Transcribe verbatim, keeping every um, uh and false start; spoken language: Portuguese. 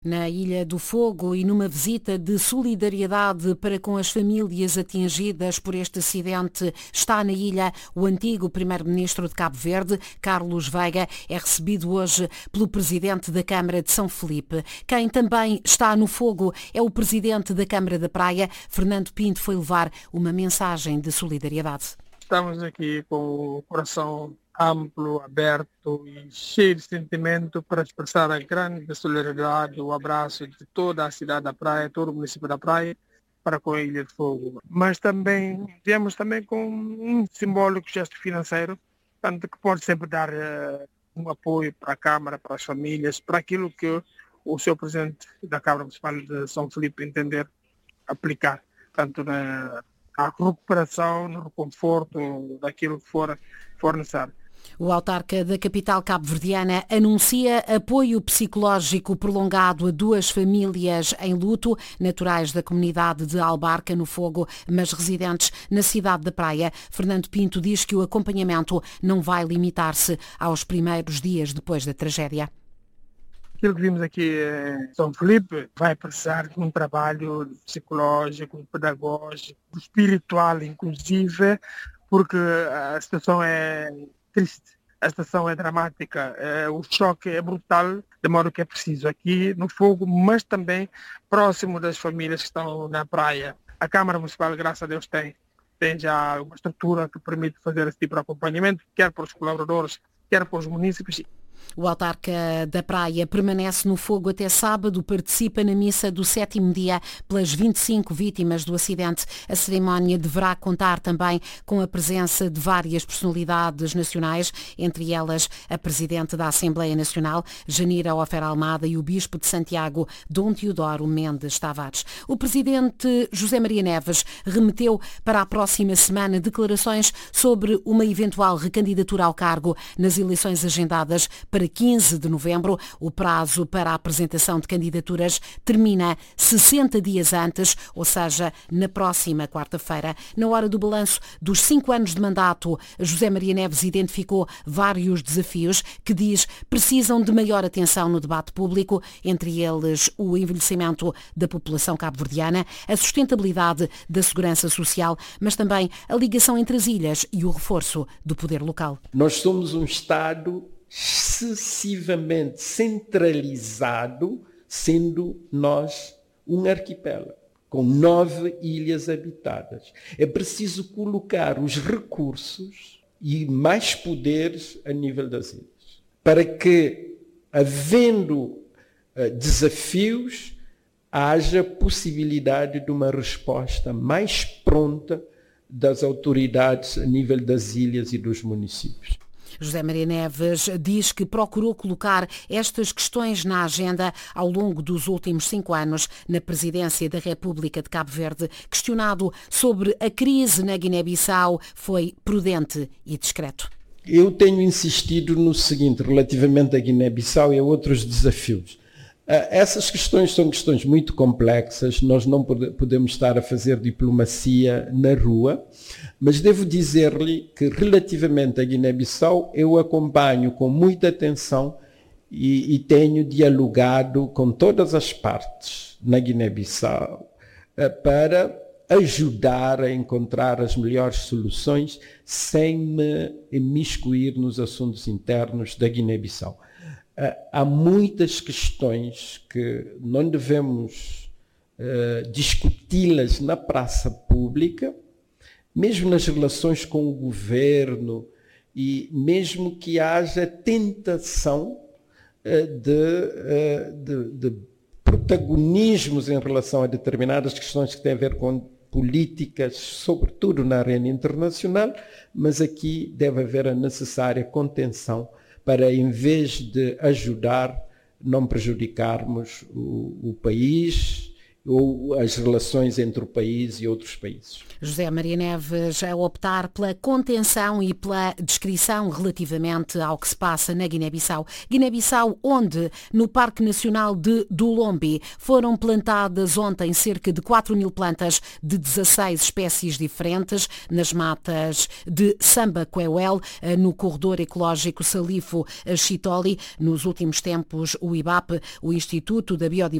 Na Ilha do Fogo e numa visita de solidariedade para com as famílias atingidas por este acidente, está na ilha o antigo primeiro-ministro de Cabo Verde, Carlos Veiga, é recebido hoje pelo presidente da Câmara de São Felipe. Quem também está no fogo é o presidente da Câmara da Praia, Fernando Pinto, foi levar uma mensagem de solidariedade. Estamos aqui com o coração amplo, aberto e cheio de sentimento para expressar a grande solidariedade, o abraço de toda a cidade da Praia, todo o município da Praia, para com a Ilha de Fogo. Mas também viemos também com um simbólico gesto financeiro, tanto que pode sempre dar uh, um apoio para a Câmara, para as famílias, para aquilo que o seu presidente da Câmara Municipal de São Felipe entender aplicar, tanto na a recuperação, no reconforto daquilo que for, for necessário. O autarca da capital cabo-verdiana anuncia apoio psicológico prolongado a duas famílias em luto, naturais da comunidade de Albarca, no Fogo, mas residentes na cidade da Praia. Fernando Pinto diz que o acompanhamento não vai limitar-se aos primeiros dias depois da tragédia. Aquilo que vimos aqui em São Felipe vai precisar de um trabalho psicológico, pedagógico, espiritual, inclusive, porque a situação é triste, a situação é dramática, é, o choque é brutal, de modo que é preciso aqui no Fogo, mas também próximo das famílias que estão na praia. A Câmara Municipal, graças a Deus, tem, tem já uma estrutura que permite fazer esse tipo de acompanhamento, quer para os colaboradores, quer para os munícipes. O autarca da Praia permanece no Fogo até sábado, participa na missa do sétimo dia pelas vinte e cinco vítimas do acidente. A cerimónia deverá contar também com a presença de várias personalidades nacionais, entre elas a Presidente da Assembleia Nacional, Janira Ofer Almada, e o Bispo de Santiago, Dom Teodoro Mendes Tavares. O Presidente José Maria Neves remeteu para a próxima semana declarações sobre uma eventual recandidatura ao cargo nas eleições agendadas para quinze de novembro. O prazo para a apresentação de candidaturas termina sessenta dias antes, ou seja, na próxima quarta-feira. Na hora do balanço dos cinco anos de mandato, José Maria Neves identificou vários desafios que diz precisam de maior atenção no debate público, entre eles o envelhecimento da população cabo-verdiana, a sustentabilidade da segurança social, mas também a ligação entre as ilhas e o reforço do poder local. Nós somos um Estado excessivamente centralizado, sendo nós um arquipélago, com nove ilhas habitadas. É preciso colocar os recursos e mais poderes a nível das ilhas, para que, havendo uh, desafios, haja possibilidade de uma resposta mais pronta das autoridades a nível das ilhas e dos municípios. José Maria Neves diz que procurou colocar estas questões na agenda ao longo dos últimos cinco anos na presidência da República de Cabo Verde. Questionado sobre a crise na Guiné-Bissau, foi prudente e discreto. Eu tenho insistido no seguinte, relativamente à Guiné-Bissau e a outros desafios. Essas questões são questões muito complexas, nós não podemos estar a fazer diplomacia na rua, mas devo dizer-lhe que relativamente à Guiné-Bissau eu acompanho com muita atenção e, e tenho dialogado com todas as partes na Guiné-Bissau para ajudar a encontrar as melhores soluções sem me imiscuir nos assuntos internos da Guiné-Bissau. Há muitas questões que não devemos uh, discuti-las na praça pública, mesmo nas relações com o governo, e mesmo que haja tentação uh, de, uh, de, de protagonismos em relação a determinadas questões que têm a ver com políticas, sobretudo na arena internacional, mas aqui deve haver a necessária contenção para, em vez de ajudar, não prejudicarmos o, o país ou as relações entre o país e outros países. José Maria Neves a optar pela contenção e pela descrição relativamente ao que se passa na Guiné-Bissau. Guiné-Bissau, onde no Parque Nacional de Dulombi foram plantadas ontem cerca de quatro mil plantas de dezasseis espécies diferentes nas matas de Samba-Coeuel, no corredor ecológico Salifo-Chitoli. Nos últimos tempos, o I B A P, o Instituto da Biodiversidade,